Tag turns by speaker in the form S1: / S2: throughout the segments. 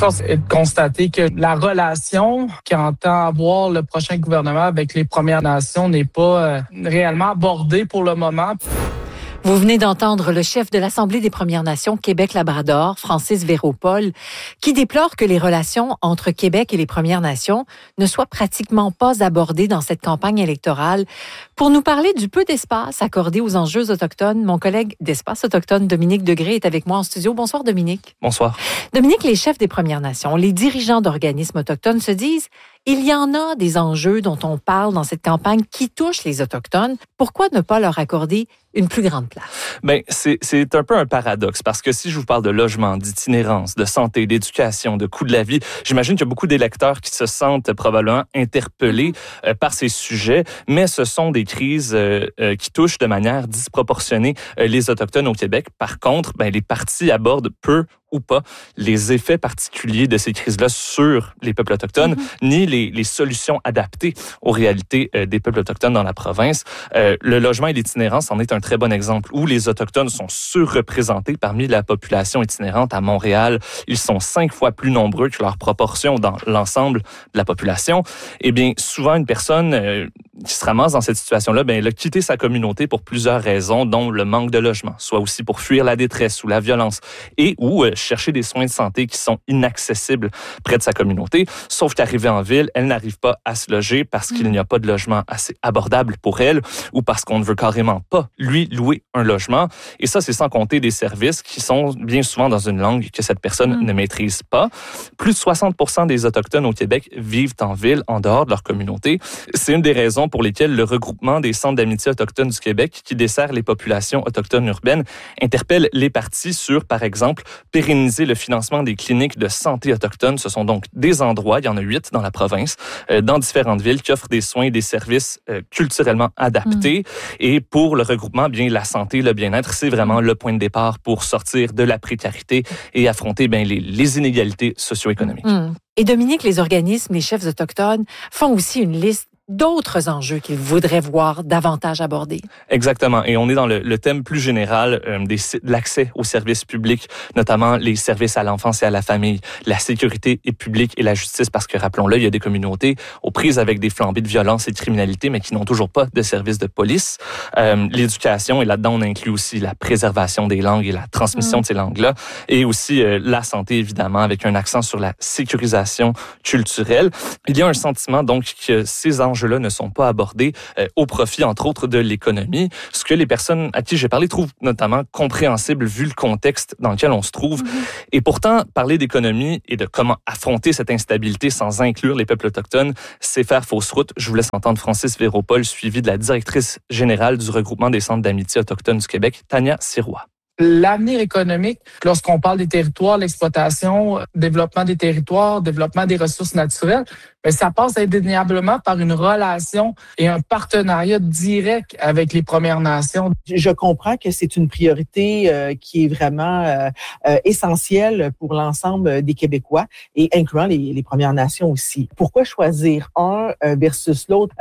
S1: Force est de constater que la relation qu'entend avoir le prochain gouvernement avec les Premières Nations n'est pas réellement abordée pour le moment.
S2: Vous venez d'entendre le chef de l'Assemblée des Premières Nations Québec-Labrador, Francis Véro-Paul, qui déplore que les relations entre Québec et les Premières Nations ne soient pratiquement pas abordées dans cette campagne électorale. Pour nous parler du peu d'espace accordé aux enjeux autochtones, mon collègue d'Espace autochtone, Dominique Degré, est avec moi en studio. Bonsoir, Dominique.
S3: Bonsoir.
S2: Dominique, les chefs des Premières Nations, les dirigeants d'organismes autochtones se disent « Il y en a des enjeux dont on parle dans cette campagne qui touchent les Autochtones. Pourquoi ne pas leur accorder une plus grande place? »
S3: Bien, c'est un peu un paradoxe parce que si je vous parle de logement, d'itinérance, de santé, d'éducation, de coût de la vie, j'imagine qu'il y a beaucoup d'électeurs qui se sentent probablement interpellés par ces sujets, mais ce sont des crises qui touchent de manière disproportionnée les Autochtones au Québec. Par contre, ben, les partis abordent peu ou pas les effets particuliers de ces crises-là sur les peuples autochtones, ni les solutions adaptées aux réalités des peuples autochtones dans la province. Le logement et l'itinérance en est un très bon exemple où les Autochtones sont surreprésentés parmi la population itinérante à Montréal. Ils sont 5 fois plus nombreux que leur proportion dans l'ensemble de la population. Eh bien, souvent, une personne qui se ramasse dans cette situation-là, ben, elle a quitté sa communauté pour plusieurs raisons, dont le manque de logement, soit aussi pour fuir la détresse ou la violence, et ou chercher des soins de santé qui sont inaccessibles près de sa communauté. Sauf qu'arrivée en ville, elle n'arrive pas à se loger parce qu'il n'y a pas de logement assez abordable pour elle ou parce qu'on ne veut carrément pas lui louer un logement. Et ça, c'est sans compter des services qui sont bien souvent dans une langue que cette personne ne maîtrise pas. Plus de 60% des Autochtones au Québec vivent en ville, en dehors de leur communauté. C'est une des raisons pour lesquelles le regroupement des centres d'amitié autochtones du Québec, qui dessert les populations autochtones urbaines, interpelle les partis sur, par exemple, pérenniser le financement des cliniques de santé autochtones. Ce sont donc des endroits, il y en a 8 dans la province, dans différentes villes, qui offrent des soins et des services culturellement adaptés. Et pour le regroupement, bien la santé, le bien-être, c'est vraiment le point de départ pour sortir de la précarité et affronter bien les inégalités socio-économiques.
S2: Et Dominique, les organismes, les chefs autochtones font aussi une liste d'autres enjeux qu'ils voudraient voir davantage abordés.
S3: Exactement. Et on est dans le thème plus général de l'accès aux services publics, notamment les services à l'enfance et à la famille, la sécurité publique et la justice, parce que, rappelons-le, il y a des communautés aux prises avec des flambées de violence et de criminalité, mais qui n'ont toujours pas de services de police. L'éducation, et là-dedans, on inclut aussi la préservation des langues et la transmission de ces langues-là, et aussi la santé, évidemment, avec un accent sur la sécurisation culturelle. Il y a un sentiment, donc, que ces enjeux-là ne sont pas abordés au profit, entre autres, de l'économie. Ce que les personnes à qui j'ai parlé trouvent notamment compréhensible vu le contexte dans lequel on se trouve. Et pourtant, parler d'économie et de comment affronter cette instabilité sans inclure les peuples autochtones, c'est faire fausse route. Je vous laisse entendre Francis Véro-Paul, suivi de la directrice générale du regroupement des centres d'amitié autochtones du Québec, Tania Sirois.
S1: L'avenir économique, lorsqu'on parle des territoires, l'exploitation, développement des territoires, développement des ressources naturelles, bien, ça passe indéniablement par une relation et un partenariat direct avec les Premières Nations.
S4: Je comprends que c'est une priorité qui est vraiment essentielle pour l'ensemble des Québécois et incluant les Premières Nations aussi. Pourquoi choisir un versus l'autre?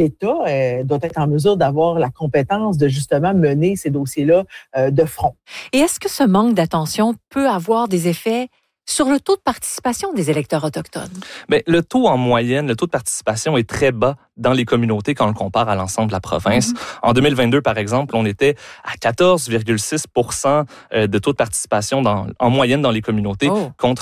S4: L'État doit être en mesure d'avoir la compétence de justement mener ces dossiers-là de front.
S2: Et est-ce que ce manque d'attention peut avoir des effets sur le taux de participation des électeurs autochtones?
S3: Bien, le taux en moyenne, le taux de participation est très bas dans les communautés quand on le compare à l'ensemble de la province. En 2022, par exemple, on était à 14,6% de taux de participation en moyenne dans les communautés contre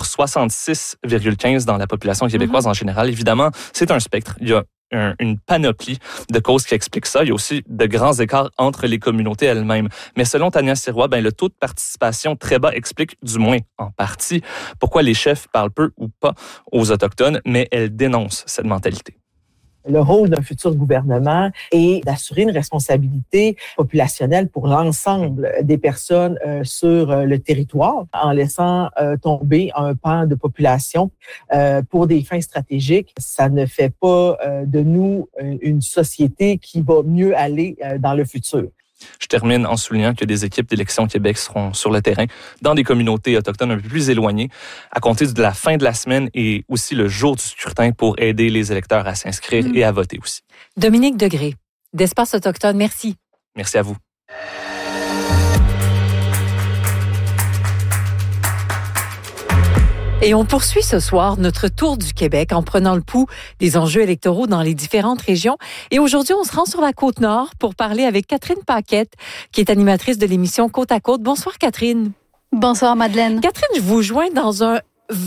S3: 66,15% dans la population québécoise en général. Évidemment, c'est un spectre. Il y a une panoplie de causes qui expliquent ça. Il y a aussi de grands écarts entre les communautés elles-mêmes. Mais selon Tania Sirois, le taux de participation très bas explique, du moins en partie, pourquoi les chefs parlent peu ou pas aux Autochtones, mais elle dénonce cette mentalité.
S4: Le rôle d'un futur gouvernement est d'assurer une responsabilité populationnelle pour l'ensemble des personnes sur le territoire, en laissant tomber un pan de population pour des fins stratégiques. Ça ne fait pas de nous une société qui va mieux aller dans le futur.
S3: Je termine en soulignant que des équipes d'Élections Québec seront sur le terrain dans des communautés autochtones un peu plus éloignées à compter de la fin de la semaine et aussi le jour du scrutin pour aider les électeurs à s'inscrire et à voter aussi.
S2: Dominique Degré, d'Espace autochtone, merci.
S3: Merci à vous.
S2: Et on poursuit ce soir notre tour du Québec en prenant le pouls des enjeux électoraux dans les différentes régions. Et aujourd'hui, on se rend sur la Côte-Nord pour parler avec Catherine Paquette, qui est animatrice de l'émission Côte à Côte. Bonsoir, Catherine.
S5: Bonsoir, Madeleine.
S2: Catherine, je vous joins dans un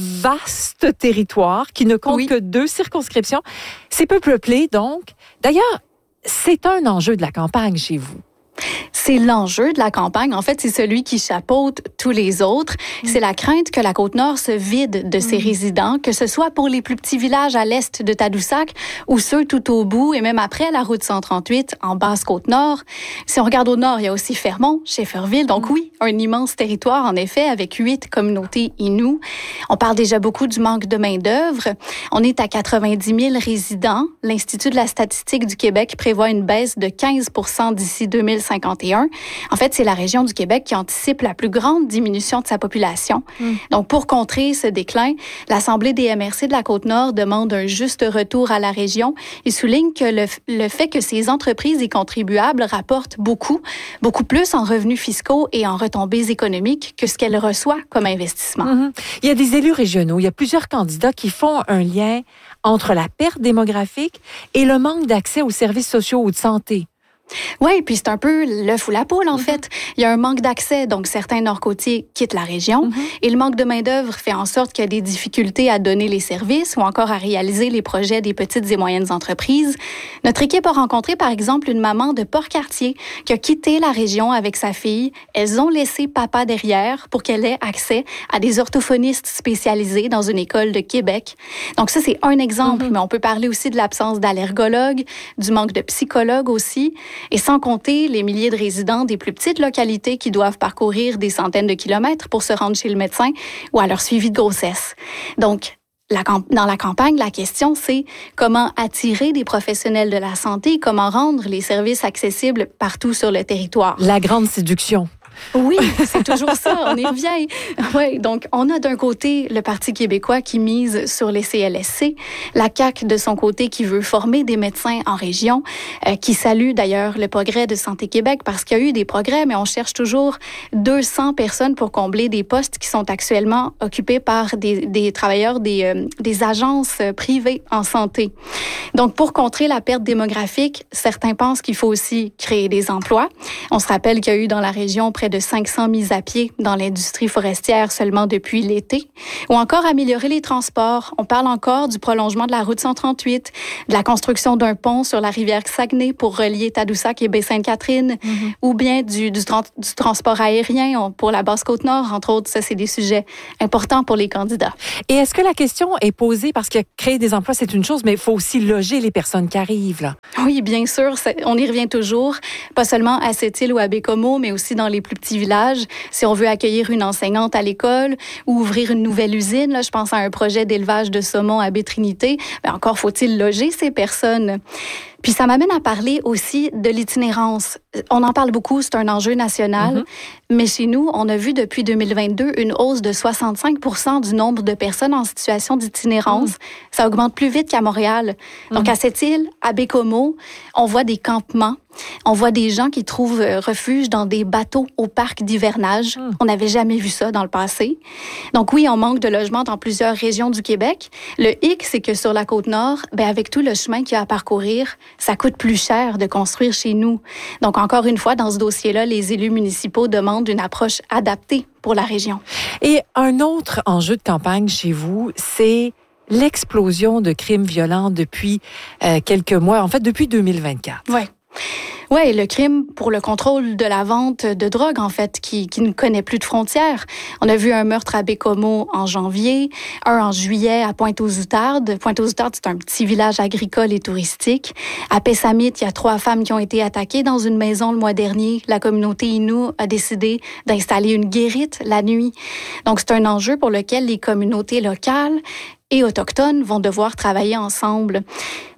S2: vaste territoire qui ne compte que 2 circonscriptions. C'est peu peuplé, donc. D'ailleurs, c'est un enjeu de la campagne chez vous.
S5: C'est l'enjeu de la campagne. En fait, c'est celui qui chapeaute tous les autres. C'est la crainte que la Côte-Nord se vide de ses résidents, que ce soit pour les plus petits villages à l'est de Tadoussac ou ceux tout au bout et même après la route 138 en Basse-Côte-Nord. Si on regarde au nord, il y a aussi Fermont, Shefferville. Donc oui, un immense territoire, en effet, avec 8 communautés Innu. On parle déjà beaucoup du manque de main-d'œuvre. On est à 90 000 résidents. L'Institut de la statistique du Québec prévoit une baisse de 15 % d'ici 2051. En fait, c'est la région du Québec qui anticipe la plus grande diminution de sa population. Donc, pour contrer ce déclin, l'Assemblée des MRC de la Côte-Nord demande un juste retour à la région et souligne que le fait que ces entreprises et contribuables rapportent beaucoup plus en revenus fiscaux et en retombées économiques que ce qu'elles reçoivent comme investissement.
S2: Il y a des élus régionaux, il y a plusieurs candidats qui font un lien entre la perte démographique et le manque d'accès aux services sociaux ou de santé.
S5: Oui, puis c'est un peu l'œuf ou la poule, en fait. Il y a un manque d'accès, donc certains nord-côtiers quittent la région, et le manque de main-d'œuvre fait en sorte qu'il y a des difficultés à donner les services ou encore à réaliser les projets des petites et moyennes entreprises. Notre équipe a rencontré, par exemple, une maman de Port-Cartier qui a quitté la région avec sa fille. Elles ont laissé papa derrière pour qu'elle ait accès à des orthophonistes spécialisés dans une école de Québec. Donc ça, c'est un exemple, mais on peut parler aussi de l'absence d'allergologues, du manque de psychologues aussi. Et sans compter les milliers de résidents des plus petites localités qui doivent parcourir des centaines de kilomètres pour se rendre chez le médecin ou à leur suivi de grossesse. Donc, dans la campagne, la question, c'est comment attirer des professionnels de la santé, comment rendre les services accessibles partout sur le territoire.
S2: La grande séduction.
S5: Oui, c'est toujours ça, on y revient. Ouais, donc, on a d'un côté le Parti québécois qui mise sur les CLSC, la CAQ de son côté qui veut former des médecins en région, qui salue d'ailleurs le progrès de Santé Québec parce qu'il y a eu des progrès, mais on cherche toujours 200 personnes pour combler des postes qui sont actuellement occupés par des travailleurs des agences privées en santé. Donc, pour contrer la perte démographique, certains pensent qu'il faut aussi créer des emplois. On se rappelle qu'il y a eu dans la région près de 500 mises à pied dans l'industrie forestière seulement depuis l'été. Ou encore améliorer les transports. On parle encore du prolongement de la route 138, de la construction d'un pont sur la rivière Saguenay pour relier Tadoussac et Baie-Sainte-Catherine, ou bien du transport aérien pour la Basse-Côte-Nord, entre autres. Ça, c'est des sujets importants pour les candidats.
S2: Et est-ce que la question est posée parce que créer des emplois, c'est une chose, mais il faut aussi loger les personnes qui arrivent, là?
S5: Oui, bien sûr. On y revient toujours. Pas seulement à Sept-Îles ou à Bécomo, mais aussi dans les plus petits villages. Si on veut accueillir une enseignante à l'école ou ouvrir une nouvelle usine, là, je pense à un projet d'élevage de saumon à Baie-Trinité, bien encore faut-il loger ces personnes. Puis ça m'amène à parler aussi de l'itinérance. On en parle beaucoup, c'est un enjeu national, mais chez nous, on a vu depuis 2022 une hausse de 65 % du nombre de personnes en situation d'itinérance. Ça augmente plus vite qu'à Montréal. Donc à Sept-Îles, à Bécomo, on voit des campements. On voit des gens qui trouvent refuge dans des bateaux au parc d'hivernage. On n'avait jamais vu ça dans le passé. Donc oui, on manque de logements dans plusieurs régions du Québec. Le hic, c'est que sur la Côte-Nord, avec tout le chemin qu'il y a à parcourir, ça coûte plus cher de construire chez nous. Donc encore une fois, dans ce dossier-là, les élus municipaux demandent une approche adaptée pour la région.
S2: Et un autre enjeu de campagne chez vous, c'est l'explosion de crimes violents depuis quelques mois, en fait depuis 2024.
S5: Oui. Oui, le crime pour le contrôle de la vente de drogue, en fait, qui ne connaît plus de frontières. On a vu un meurtre à Bécomo en janvier, un en juillet à Pointe-aux-Outardes. Pointe-aux-Outardes, c'est un petit village agricole et touristique. À Pessamit, il y a 3 femmes qui ont été attaquées dans une maison le mois dernier. La communauté Innu a décidé d'installer une guérite la nuit. Donc, c'est un enjeu pour lequel les communautés locales et autochtones vont devoir travailler ensemble.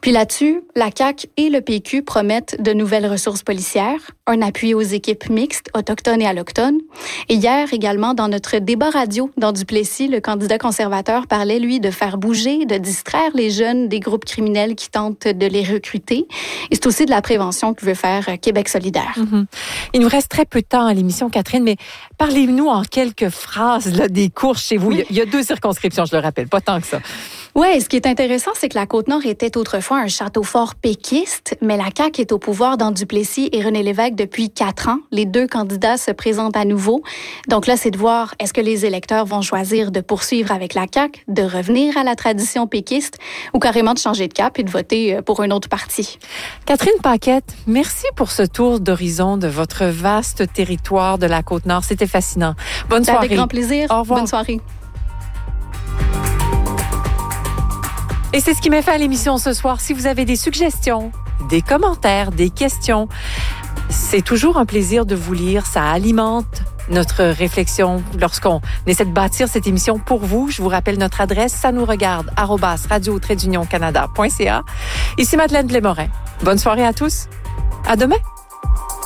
S5: Puis là-dessus, la CAQ et le PQ promettent de nouvelles ressources policières, un appui aux équipes mixtes, autochtones et allochtones. Et hier également, dans notre débat radio dans Duplessis, le candidat conservateur parlait, lui, de faire bouger, de distraire les jeunes des groupes criminels qui tentent de les recruter. Et c'est aussi de la prévention que veut faire Québec solidaire.
S2: Mm-hmm. Il nous reste très peu de temps à l'émission, Catherine, mais parlez-nous en quelques phrases là, des courses chez vous. Oui. Il y a 2 circonscriptions, je le rappelle, pas tant que ça.
S5: Oui, ce qui est intéressant, c'est que la Côte-Nord était autrefois un château fort péquiste, mais la CAQ est au pouvoir dans Duplessis et René Lévesque depuis 4 ans. Les 2 candidats se présentent à nouveau. Donc là, c'est de voir, est-ce que les électeurs vont choisir de poursuivre avec la CAQ, de revenir à la tradition péquiste ou carrément de changer de cap et de voter pour un autre parti.
S2: Catherine Paquette, merci pour ce tour d'horizon de votre vaste territoire de la Côte-Nord. C'était fascinant. Bonne soirée.
S5: Avec grand plaisir.
S2: Au revoir.
S5: Bonne soirée.
S2: Et c'est ce qui met fin à l'émission ce soir. Si vous avez des suggestions, des commentaires, des questions, c'est toujours un plaisir de vous lire. Ça alimente notre réflexion lorsqu'on essaie de bâtir cette émission pour vous. Je vous rappelle notre adresse, ça nous regarde, @radio-canada.ca. Ici Madeleine Blais-Morin. Bonne soirée à tous. À demain.